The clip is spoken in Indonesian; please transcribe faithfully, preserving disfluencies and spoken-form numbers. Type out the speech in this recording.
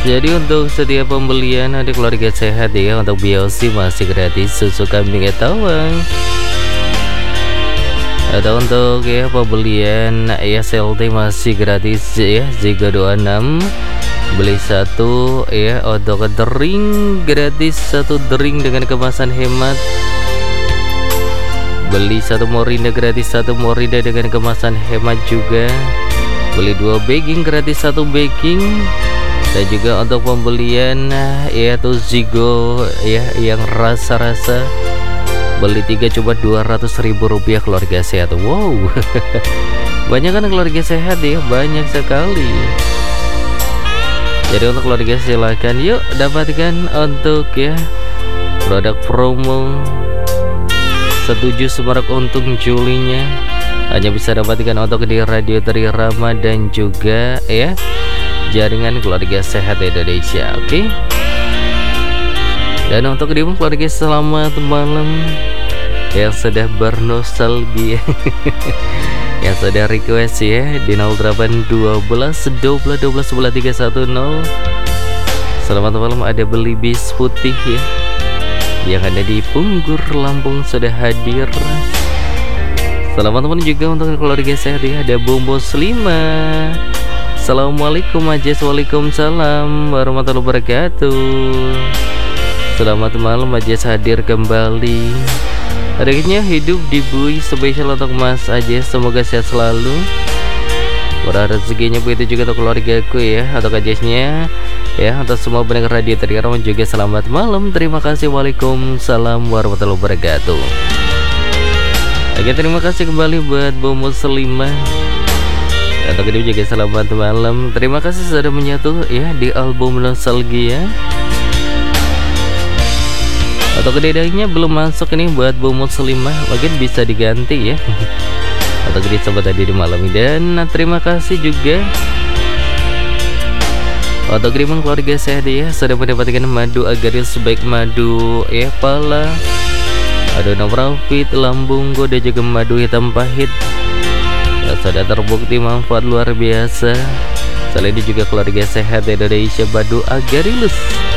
Jadi untuk setiap pembelian ada keluarga sehat ya, untuk B O C masih gratis susu kambing etawang. Atau untuk ya pembelian ya S L T masih gratis ya, jika dua puluh enam beli satu ya, untuk drink gratis satu drink dengan kemasan hemat. Beli satu Morinda gratis satu Morinda dengan kemasan hemat juga. Beli dua baking gratis satu baking. Dan juga untuk pembelian yaitu Zigo ya yang rasa-rasa, beli tiga coba dua ratus ribu rupiah keluarga sehat. Wow. Banyak kan keluarga sehat ya, banyak sekali. Jadi untuk keluarga silakan yuk dapatkan untuk ya produk promo setuju semarak untung Julinya. Hanya bisa dapatkan untuk di Radio Trirama dan juga ya jaringan keluarga sehat Indonesia. Oke okay? Dan untuk dirimu keluarga selamat malam yang sudah bernostalgia yang sudah request ya di nol delapan dua belas dua belas dua belas sebelas tiga satu nol. Selamat malam, ada beli bis putih ya yang ada di Punggur Lampung sudah hadir. Selamat malam juga untuk keluarga sehat ya, ada Bombo Slima. Assalamualaikum Majes. Waalaikumsalam warahmatullahi wabarakatuh. Selamat malam Majes hadir kembali. Akhirnya hidup di Bui spesial untuk Mas Ajes, semoga sehat selalu. Berharap rezekinya begitu juga untuk keluargaku ya, untuk Ajesnya ya, untuk semua pendengar Radio Trirama juga selamat malam. Terima kasih. Waalaikumsalam warahmatullahi wabarakatuh. Oke, terima kasih kembali buat Bom Muslimah. Untuk ini juga selamat malam. Terima kasih sudah menyatu ya di album Nostalgia. Atau kededainya belum masuk ini buat Bu Muslimah, mungkin bisa diganti ya. Atau gede sobat tadi di malam ini. Dan nah, terima kasih juga untuk Grimang keluarga sehat ya, sudah mendapatkan madu agaris baik madu ya pala, ada nomor fit lambung dan juga madu hitam pahit. Ya, sudah terbukti manfaat luar biasa. Selain itu juga keluarga sehat Indonesia madu agarilus